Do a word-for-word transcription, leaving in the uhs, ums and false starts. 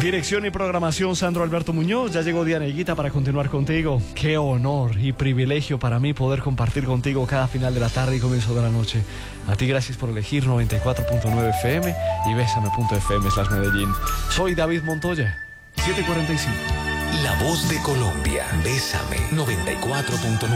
Dirección y programación Sandro Alberto Muñoz. Ya llegó Diana Higuita para continuar contigo. Qué honor y privilegio para mí poder compartir contigo cada final de la tarde y comienzo de la noche. A ti gracias por elegir noventa y cuatro punto nueve F M y bésame punto F M slash Medellín. Soy David Montoya, siete cuarenta y cinco. La voz de Colombia, Bésame noventa y cuatro punto nueve.